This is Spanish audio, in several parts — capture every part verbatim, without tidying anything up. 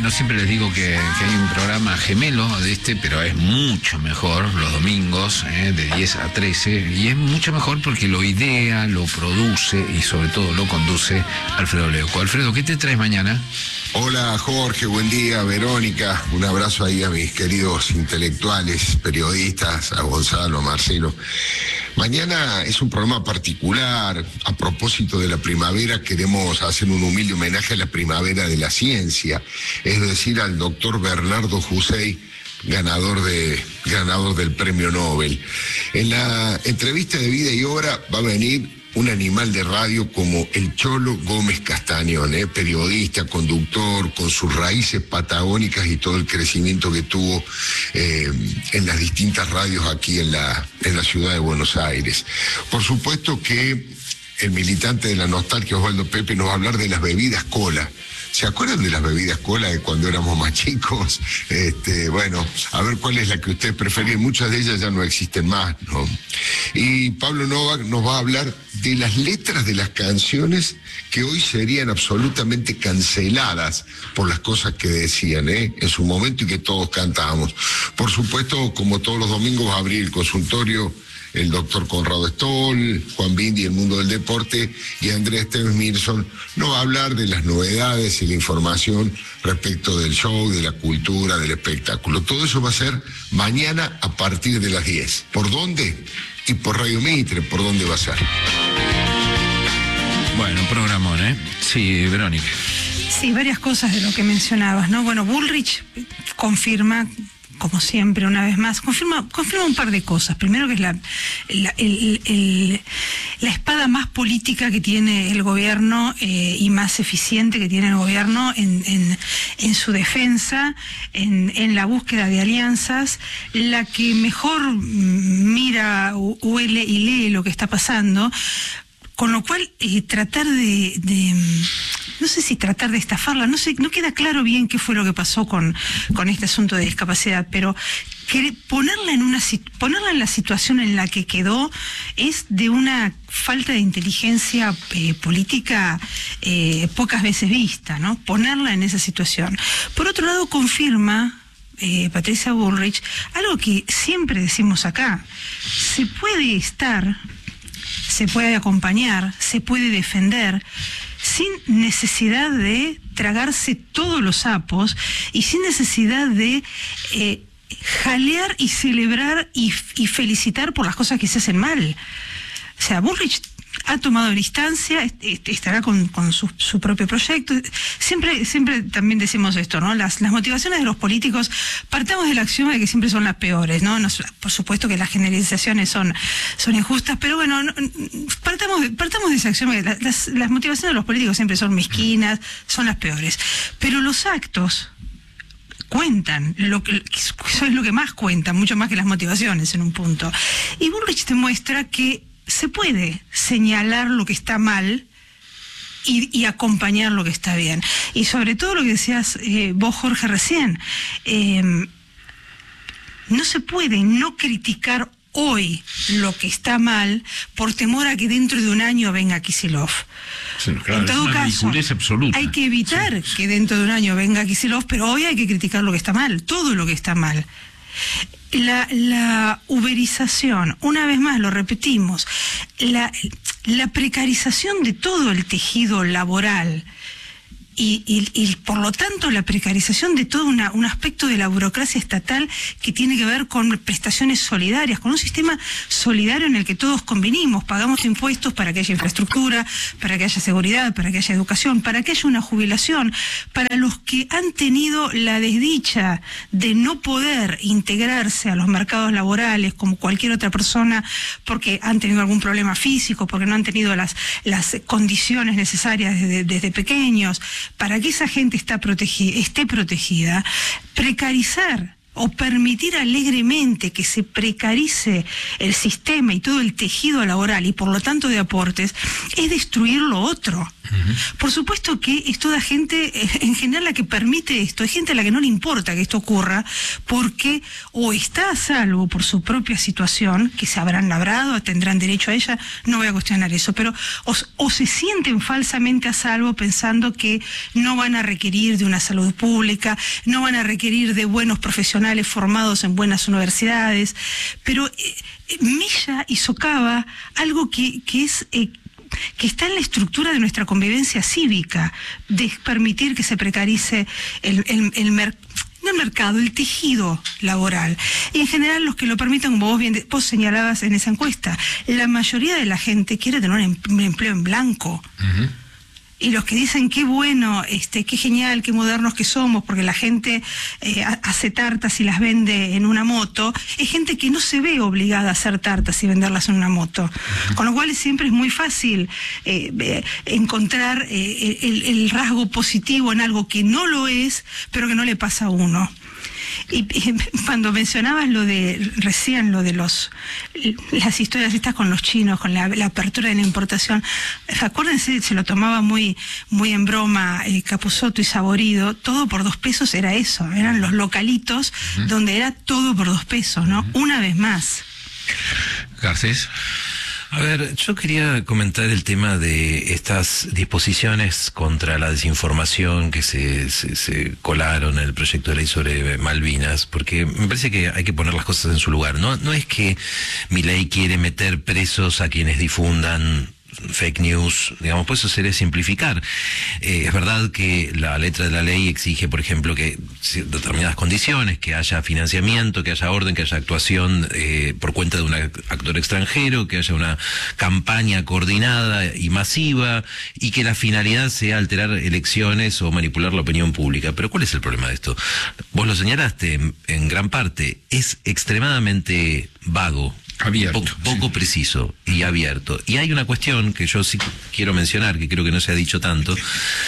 Bueno, siempre les digo que, que hay un programa gemelo de este, pero es mucho mejor los domingos, eh, de diez a trece, y es mucho mejor porque lo idea, lo produce y sobre todo lo conduce Alfredo Leuco. Alfredo, ¿qué te traes mañana? Hola Jorge, buen día, Verónica, un abrazo ahí a mis queridos intelectuales, periodistas, a Gonzalo, a Marcelo. Mañana es un programa particular. A propósito de la primavera, queremos hacer un humilde homenaje a la primavera de la ciencia, es decir, al doctor Bernardo Hussein, ganador, de, ganador del premio Nobel. En la entrevista de vida y obra va a venir un animal de radio como el Cholo Gómez Castañón, ¿eh? periodista, conductor, con sus raíces patagónicas y todo el crecimiento que tuvo eh, en las distintas radios aquí en la, en la ciudad de Buenos Aires. Por supuesto que el militante de la nostalgia, Osvaldo Pepe, nos va a hablar de las bebidas cola. ¿Se acuerdan de las bebidas cola de cuando éramos más chicos? Este, bueno, a ver cuál es la que ustedes prefieren. Muchas de ellas ya no existen más, ¿no? Y Pablo Novak nos va a hablar de las letras de las canciones que hoy serían absolutamente canceladas por las cosas que decían, ¿eh? en su momento y que todos cantábamos. Por supuesto, como todos los domingos, va a abrir el consultorio el doctor Conrado Stoll, Juan Bindi, el mundo del deporte, y Andrés Teves Mirson nos va a hablar de las novedades y la información respecto del show, de la cultura, del espectáculo. Todo eso va a ser mañana a partir de las diez. ¿Por dónde? Y por Radio Mitre, ¿por dónde va a ser? Bueno, programón, ¿eh? Sí, Verónica. Sí, varias cosas de lo que mencionabas, ¿no? Bueno, Bullrich confirma, como siempre, una vez más, confirma, confirma un par de cosas. Primero que es la, la, el, el, la espada más política que tiene el gobierno eh, y más eficiente que tiene el gobierno en, en, en su defensa, en, en la búsqueda de alianzas, la que mejor mira, huele y lee lo que está pasando. Con lo cual, eh, tratar de, de, no sé si tratar de estafarla, no sé, no queda claro bien qué fue lo que pasó con, con este asunto de discapacidad, pero que ponerla en una ponerla en la situación en la que quedó es de una falta de inteligencia eh, política eh, pocas veces vista, ¿no? Ponerla en esa situación. Por otro lado, confirma Eh, Patricia Bullrich algo que siempre decimos acá: se puede estar, se puede acompañar, se puede defender sin necesidad de tragarse todos los sapos y sin necesidad de eh, jalear y celebrar y, y felicitar por las cosas que se hacen mal. O sea, Bullrich ha tomado distancia, estará con, con su, su propio proyecto. Siempre, siempre también decimos esto, ¿no? Las, las motivaciones de los políticos, partamos del axioma de que siempre son las peores, ¿no? Nos, por supuesto que las generalizaciones son, son injustas, pero bueno, no, partamos, partamos de ese axioma de que las, las motivaciones de los políticos siempre son mezquinas, son las peores. Pero los actos cuentan, lo que, eso es lo que más cuenta, mucho más que las motivaciones en un punto. Y Bullrich demuestra que se puede señalar lo que está mal y, y acompañar lo que está bien. Y sobre todo lo que decías eh, vos, Jorge, recién, eh, no se puede no criticar hoy lo que está mal por temor a que dentro de un año venga Kicillof. Sí, claro, en todo caso, absoluta. Hay que evitar sí, que dentro de un año venga Kicillof, pero hoy hay que criticar lo que está mal, todo lo que está mal. La, la uberización, una vez más lo repetimos, la, la precarización de todo el tejido laboral y, y, y por lo tanto la precarización de todo una, un aspecto de la burocracia estatal que tiene que ver con prestaciones solidarias, con un sistema solidario en el que todos convenimos, pagamos impuestos para que haya infraestructura, para que haya seguridad, para que haya educación, para que haya una jubilación. Para los que han tenido la desdicha de no poder integrarse a los mercados laborales como cualquier otra persona porque han tenido algún problema físico, porque no han tenido las, las condiciones necesarias desde, desde pequeños, para que esa gente está protegida, esté protegida, precarizar o permitir alegremente que se precarice el sistema y todo el tejido laboral y por lo tanto de aportes, es destruir lo otro. Uh-huh. Por supuesto que es toda gente, en general, la que permite esto, es gente a la que no le importa que esto ocurra, porque o está a salvo por su propia situación, que se habrán labrado, tendrán derecho a ella, no voy a cuestionar eso, pero o, o se sienten falsamente a salvo pensando que no van a requerir de una salud pública, no van a requerir de buenos profesionales formados en buenas universidades, pero eh, milla y socava algo que, que es... Eh, que está en la estructura de nuestra convivencia cívica, de permitir que se precarice el, el, el mercado, no el mercado, el tejido laboral. Y en general los que lo permiten, como vos bien vos señalabas en esa encuesta, la mayoría de la gente quiere tener un empleo en blanco. Uh-huh. Y los que dicen qué bueno, este, qué genial, qué modernos que somos, porque la gente eh, hace tartas y las vende en una moto, es gente que no se ve obligada a hacer tartas y venderlas en una moto. Con lo cual siempre es muy fácil eh, eh, encontrar eh, el, el rasgo positivo en algo que no lo es, pero que no le pasa a uno. Y, y cuando mencionabas lo de recién lo de los las historias estas con los chinos, con la, la apertura de la importación, acuérdense, se lo tomaba muy muy en broma eh, Capusotto y Saborido, todo por dos pesos era eso, eran los localitos uh-huh. donde era todo por dos pesos, ¿no? Uh-huh. Una vez más. Garcés. A ver, yo quería comentar el tema de estas disposiciones contra la desinformación que se, se, se colaron en el proyecto de ley sobre Malvinas, porque me parece que hay que poner las cosas en su lugar. No, no es que Milei quiere meter presos a quienes difundan fake news, digamos, pues eso sería simplificar. Eh, es verdad que la letra de la ley exige, por ejemplo, que determinadas condiciones, que haya financiamiento, que haya orden, que haya actuación eh, por cuenta de un actor extranjero, que haya una campaña coordinada y masiva, y que la finalidad sea alterar elecciones o manipular la opinión pública. Pero ¿cuál es el problema de esto? Vos lo señalaste, en, en gran parte, es extremadamente vago. Abierto. Po poco sí. preciso y abierto. Y hay una cuestión que yo sí quiero mencionar, que creo que no se ha dicho tanto,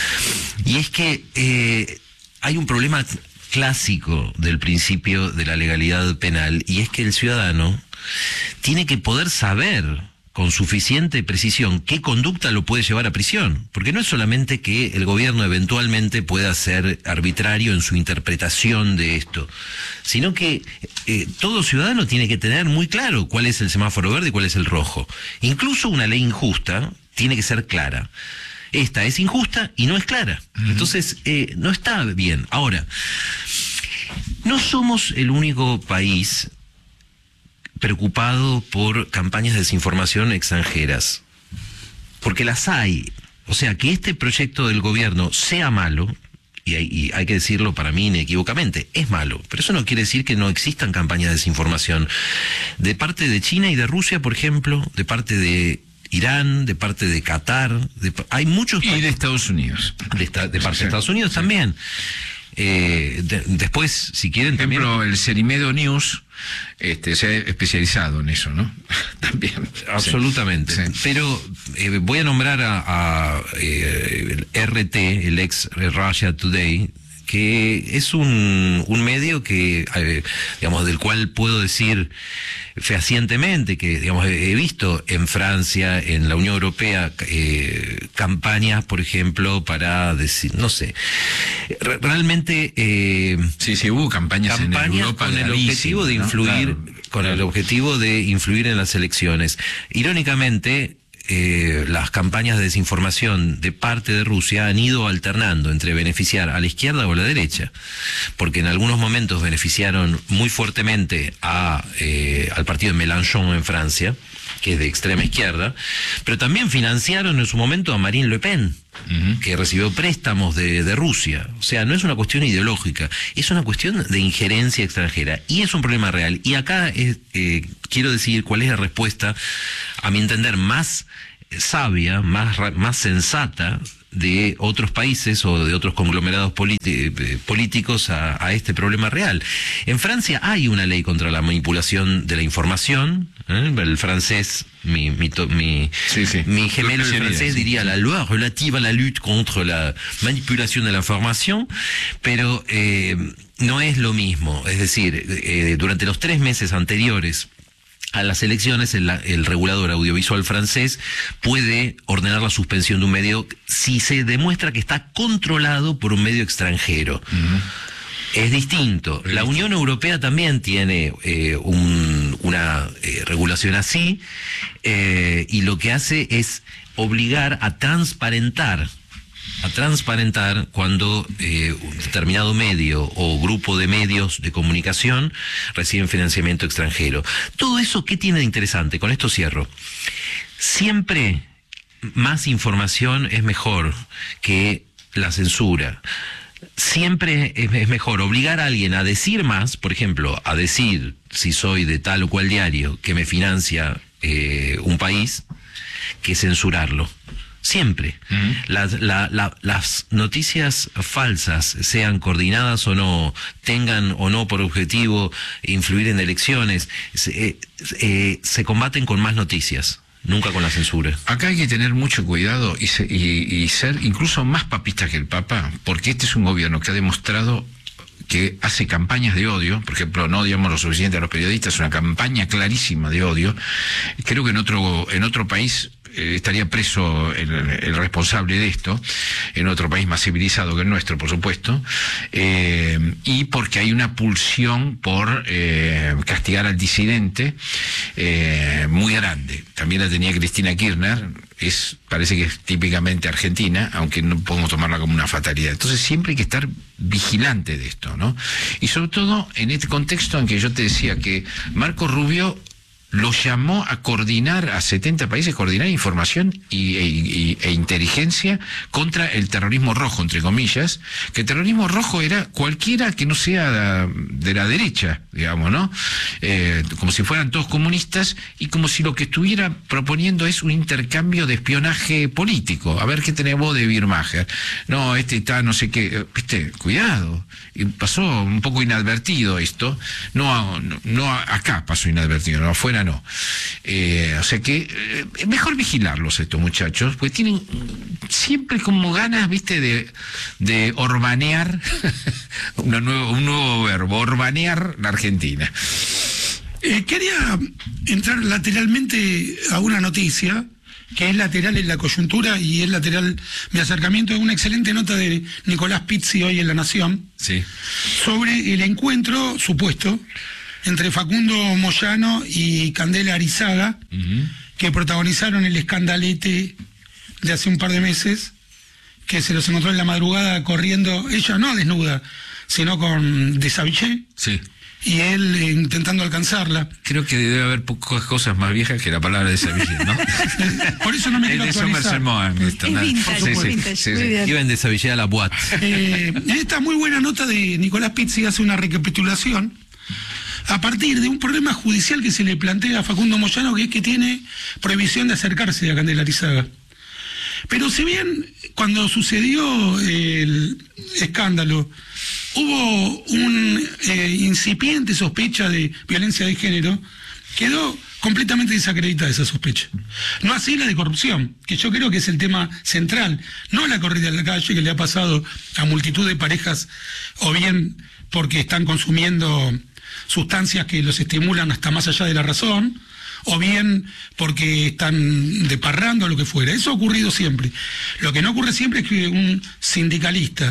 y es que eh, hay un problema clásico del principio de la legalidad penal, y es que el ciudadano tiene que poder saber con suficiente precisión qué conducta lo puede llevar a prisión, porque no es solamente que el gobierno eventualmente pueda ser arbitrario en su interpretación de esto, sino que eh, todo ciudadano tiene que tener muy claro cuál es el semáforo verde y cuál es el rojo. Incluso una ley injusta tiene que ser clara. Esta es injusta y no es clara. Uh-huh. Entonces, eh, no está bien. Ahora, no somos el único país preocupado por campañas de desinformación extranjeras, porque las hay. O sea, que este proyecto del gobierno sea malo, y hay, y hay que decirlo para mí inequívocamente, es malo, pero eso no quiere decir que no existan campañas de desinformación de parte de China y de Rusia, por ejemplo, de parte de Irán, de parte de Qatar, de, hay muchos... Y de Estados Unidos. De, esta, de parte sí, de Estados Unidos sí. también. Eh, de, después, si quieren, por ejemplo, también... el Cerimedo News este, se ha especializado en eso, ¿no? También. Absolutamente. Sí. Pero eh, voy a nombrar a, a eh, el R T, el ex Russia Today, que es un, un medio que, eh, digamos, del cual puedo decir fehacientemente que, digamos, he visto en Francia, en la Unión Europea, eh, campañas, por ejemplo, para decir, no sé, re realmente... Eh, sí, sí, hubo campañas, campañas en Europa con el objetivo de influir, ¿no? Claro, con claro. el objetivo de influir en las elecciones. Irónicamente, Eh, las campañas de desinformación de parte de Rusia han ido alternando entre beneficiar a la izquierda o a la derecha, porque en algunos momentos beneficiaron muy fuertemente a, eh, al partido de Mélenchon en Francia, que es de extrema izquierda, pero también financiaron en su momento a Marine Le Pen, uh-huh. que recibió préstamos de, de Rusia. O sea, no es una cuestión ideológica, es una cuestión de injerencia extranjera, y es un problema real. Y acá es, eh, quiero decir cuál es la respuesta, a mi entender, más sabia, más, más sensata de otros países o de otros conglomerados políticos a, a este problema real. En Francia hay una ley contra la manipulación de la información, ¿eh? El francés, mi, mi, mi, sí, sí. mi gemelo Lo que francés sí. diría la loi relative à la lutte contre la manipulación de la información, pero eh, no es lo mismo. Es decir, eh, durante los tres meses anteriores a las elecciones, el, el regulador audiovisual francés puede ordenar la suspensión de un medio si se demuestra que está controlado por un medio extranjero. Uh-huh. Es distinto. La Unión Europea también tiene eh, un, una eh, regulación así, eh, y lo que hace es obligar a transparentar a transparentar cuando eh, un determinado medio o grupo de medios de comunicación reciben financiamiento extranjero. Todo eso, ¿qué tiene de interesante? Con esto cierro. Siempre más información es mejor que la censura. Siempre es, es mejor obligar a alguien a decir más, por ejemplo, a decir si soy de tal o cual diario que me financia eh, un país, que censurarlo. Siempre. Uh-huh. Las, la, la, las noticias falsas, sean coordinadas o no, tengan o no por objetivo influir en elecciones, se, eh, eh, se combaten con más noticias, nunca con la censura. Acá hay que tener mucho cuidado y, se, y, y ser incluso más papista que el Papa, porque este es un gobierno que ha demostrado que hace campañas de odio. Por ejemplo, no odiamos lo suficiente a los periodistas, una campaña clarísima de odio. Creo que en otro, en otro país eh, estaría preso el, el responsable de esto, en otro país más civilizado que el nuestro, por supuesto, eh, y porque hay una pulsión por eh, castigar al disidente eh, muy grande. También la tenía Cristina Kirchner. Es, parece que es típicamente argentina, aunque no podemos tomarla como una fatalidad. Entonces siempre hay que estar vigilante de esto, ¿no? Y sobre todo en este contexto en que yo te decía que Marco Rubio lo llamó a coordinar a setenta países, coordinar información y, y, e inteligencia contra el terrorismo rojo, entre comillas, que el terrorismo rojo era cualquiera que no sea de la derecha, digamos, ¿no? Eh, como si fueran todos comunistas y como si lo que estuviera proponiendo es un intercambio de espionaje político. A ver qué tenemos de Birmacher. No, este está no sé qué, viste, cuidado. Y pasó un poco inadvertido esto, no, no, no acá pasó inadvertido, no afuera no. Eh, o sea que eh, mejor vigilarlos estos muchachos, porque tienen siempre como ganas, viste, de, de orbanear, una nuevo, un nuevo verbo, orbanear la Argentina. Eh, quería entrar lateralmente a una noticia que es lateral en la coyuntura y es lateral mi acercamiento a una excelente nota de Nicolás Pizzi hoy en La Nación, sí, sobre el encuentro supuesto entre Facundo Moyano y Candela Arizaga, uh-huh, que protagonizaron el escandalete de hace un par de meses, que se los encontró en la madrugada corriendo, ella no desnuda, sino con deshabillé. Sí. Y él eh, intentando alcanzarla. Creo que debe haber pocas cosas más viejas que la palabra deshabillé, ¿no? Por eso no me quiero actualizar. Es vintage, sí, es sí, vintage. sí, Muy sí. bien. Iba en deshabillé a la boate. Eh, en esta muy buena nota de Nicolás Pizzi hace una recapitulación a partir de un problema judicial que se le plantea a Facundo Moyano, que es que tiene prohibición de acercarse a Candela Arizaga. Pero si bien cuando sucedió el escándalo hubo una eh, incipiente sospecha de violencia de género, quedó completamente desacreditada esa sospecha. No así la de corrupción, que yo creo que es el tema central, no la corrida en la calle que le ha pasado a multitud de parejas, o bien porque están consumiendo sustancias que los estimulan hasta más allá de la razón, o bien porque están deparrando, lo que fuera. Eso ha ocurrido siempre. Lo que no ocurre siempre es que un sindicalista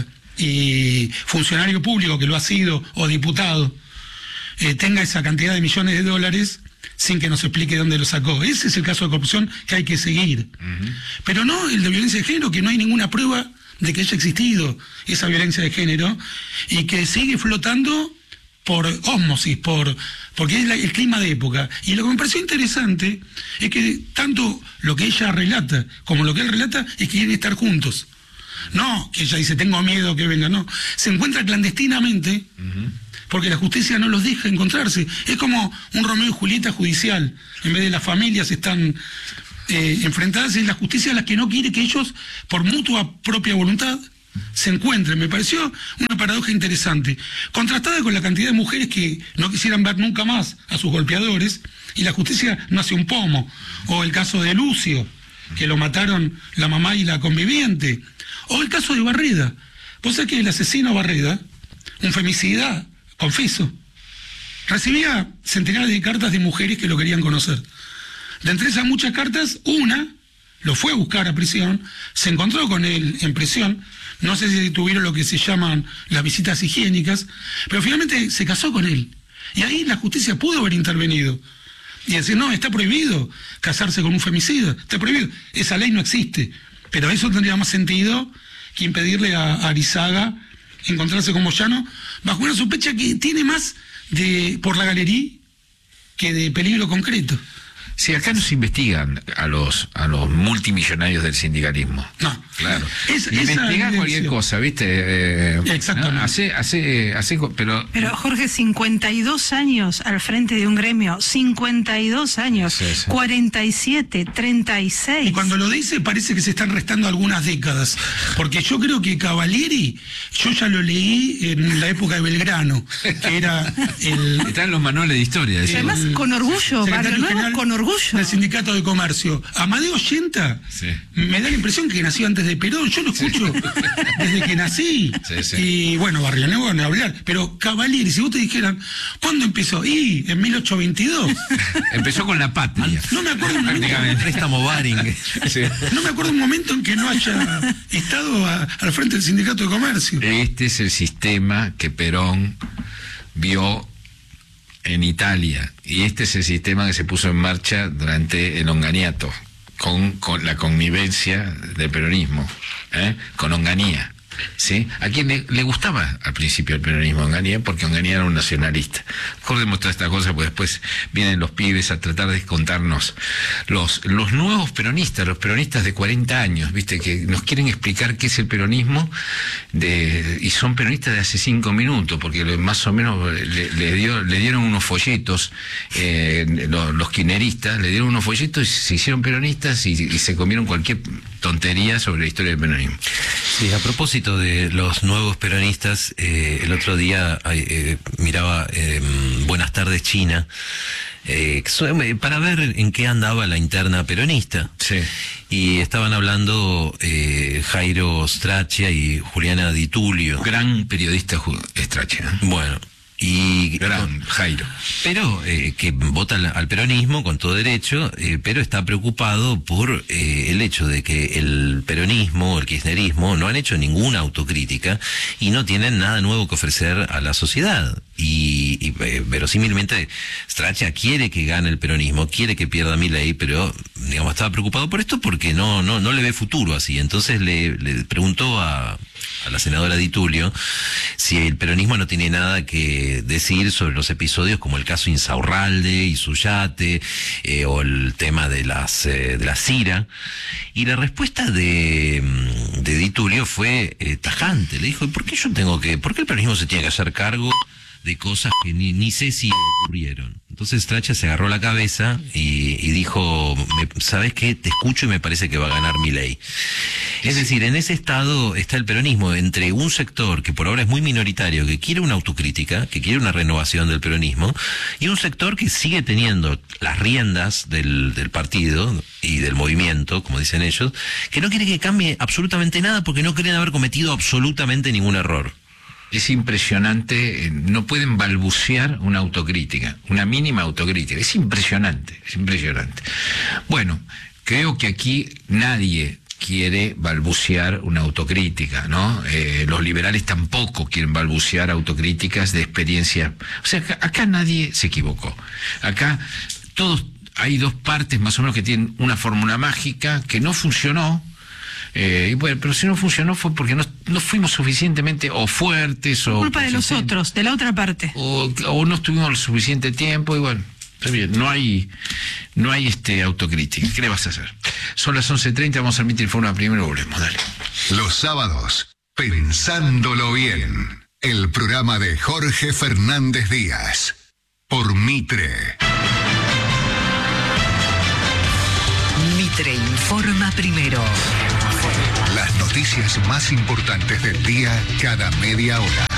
y funcionario público que lo ha sido, o diputado, eh, tenga esa cantidad de millones de dólares sin que nos explique dónde lo sacó. Ese es el caso de corrupción que hay que seguir. Uh-huh. Pero no el de violencia de género, que no hay ninguna prueba de que haya existido esa violencia de género y que sigue flotando por ósmosis, por, porque es la, el clima de época. Y lo que me pareció interesante es que tanto lo que ella relata como lo que él relata es que quieren estar juntos. No, que ella dice, tengo miedo que venga, no. Se encuentra clandestinamente, uh-huh, porque la justicia no los deja encontrarse. Es como un Romeo y Julieta judicial. En vez de las familias están eh, enfrentadas es la justicia a la que no quiere que ellos, por mutua propia voluntad, se encuentren. Me pareció una paradoja interesante, contrastada con la cantidad de mujeres que no quisieran ver nunca más a sus golpeadores, y la justicia no hace un pomo. O el caso de Lucio, que lo mataron la mamá y la conviviente. O el caso de Barreda. Vos sabés que el asesino Barreda, un femicida, confeso, recibía centenares de cartas de mujeres que lo querían conocer. De entre esas muchas cartas, una lo fue a buscar a prisión, se encontró con él en prisión, no sé si tuvieron lo que se llaman las visitas higiénicas, pero finalmente se casó con él. Y ahí la justicia pudo haber intervenido y decir, no, está prohibido casarse con un femicida, está prohibido, esa ley no existe. Pero eso tendría más sentido que impedirle a, a Arizaga encontrarse con Moyano bajo una sospecha que tiene más de por la galería que de peligro concreto. Sí, acá no se investigan a los a los multimillonarios del sindicalismo. No, claro. Es, Investigan cualquier cosa, ¿viste? Eh, Exactamente. ¿no? Hace, hace, hace, pero... Pero Jorge, cincuenta y dos años al frente de un gremio, cincuenta y dos años, sí, sí. cuarenta y siete, treinta y seis. Y cuando lo dice parece que se están restando algunas décadas, porque yo creo que Cavalieri, yo ya lo leí en la época de Belgrano, que era el... Están los manuales de historia. Y además con orgullo, Barrio Nuevo, con orgullo. Del Sindicato de Comercio. Amadeo Yenta, sí. Me da la impresión que nació antes de Perón, yo lo escucho sí. desde que nací. Sí, sí. Y bueno, Barrio Nuevo ni hablar, pero Cavalieri, si vos te dijeran, ¿cuándo empezó? Y en mil ochocientos veintidós. Empezó con la patria. No me acuerdo un momento. Préstamo Baring. Sí. No me acuerdo un momento en que no haya estado a, al frente del Sindicato de Comercio. Este es el sistema que Perón vio en Italia, y este es el sistema que se puso en marcha durante el Onganiato, con, con la connivencia del peronismo, ¿eh? Con Onganía, ¿sí? A quien le, le gustaba al principio el peronismo Onganía, porque Onganía era un nacionalista. Recordemos todas estas cosas, porque después vienen los pibes a tratar de contarnos los, los nuevos peronistas, los peronistas de cuarenta años, ¿viste? Que nos quieren explicar qué es el peronismo, de, y son peronistas de hace cinco minutos, porque más o menos le, le, dio, le dieron unos folletos, eh, los, los kirchneristas, le dieron unos folletos y se hicieron peronistas y, y se comieron cualquier tontería sobre la historia del peronismo. Sí, a propósito de los nuevos peronistas, eh, el otro día eh, miraba eh, Buenas tardes China, eh, para ver en qué andaba la interna peronista. Sí. Y estaban hablando eh, Jairo Strachia y Juliana Di Tulio. Gran periodista Strachia. ¿eh? Bueno. Y gran Jairo, pero eh, que vota al, al peronismo con todo derecho, eh, pero está preocupado por eh, el hecho de que el peronismo, el kirchnerismo no han hecho ninguna autocrítica y no tienen nada nuevo que ofrecer a la sociedad. Y, y eh, verosímilmente Strachia quiere que gane el peronismo, quiere que pierda Milei, pero digamos estaba preocupado por esto porque no no no le ve futuro así. Entonces le, le preguntó a, a la senadora Di Tulio si el peronismo no tiene nada que decir sobre los episodios como el caso Insaurralde y su yate, eh, o el tema de las eh, de la Cira. Y la respuesta de, de Di Tulio fue eh, tajante. Le dijo, ¿por qué yo tengo que, por qué el peronismo se tiene que hacer cargo de cosas que ni, ni sé si ocurrieron? Entonces Strachia se agarró la cabeza y, y dijo, ¿sabes qué? Te escucho y me parece que va a ganar Milei. Es decir, en ese estado está el peronismo, entre un sector que por ahora es muy minoritario, que quiere una autocrítica, que quiere una renovación del peronismo, y un sector que sigue teniendo las riendas del, del partido y del movimiento, como dicen ellos, que no quiere que cambie absolutamente nada porque no creen haber cometido absolutamente ningún error. Es impresionante, no pueden balbucear una autocrítica, una mínima autocrítica. Es impresionante, es impresionante. Bueno, creo que aquí nadie quiere balbucear una autocrítica, ¿no? Eh, los liberales tampoco quieren balbucear autocríticas de experiencia. O sea, acá, acá nadie se equivocó. Acá todos, hay dos partes más o menos que tienen una fórmula mágica que no funcionó. Eh, y bueno, pero si no funcionó fue porque no, no fuimos suficientemente o fuertes o... Culpa de los otros, de la otra parte. O, o no estuvimos el suficiente tiempo y bueno, está bien, no hay, no hay este autocrítica. ¿Qué le vas a hacer? Son las once treinta, vamos a emitir el informe primero y volvemos, dale. Los sábados, Pensándolo Bien, el programa de Jorge Fernández Díaz, por Mitre. Mitre informa primero. Las noticias más importantes del día cada media hora.